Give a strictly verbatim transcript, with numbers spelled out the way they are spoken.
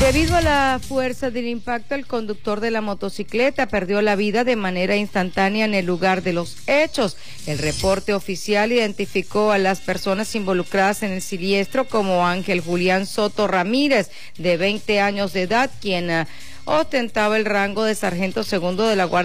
Debido a la fuerza del impacto, el conductor de la motocicleta perdió la vida de manera instantánea en el lugar de los hechos. El reporte oficial identificó a las personas involucradas en el siniestro como Ángel Julián Soto Ramírez, de veinte años de edad, quien uh, ostentaba el rango de sargento segundo de la Guardia